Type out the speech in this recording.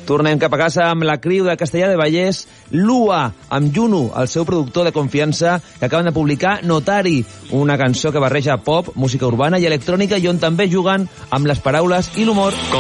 Tornem cap a casa amb la criu de Castellà de Vallès, Lua, amb Juno, el seu productor de confiança, que acaben de publicar Notari, una cançó que barreja pop, música urbana i electrònica i on també juguen amb les paraules i l'humor.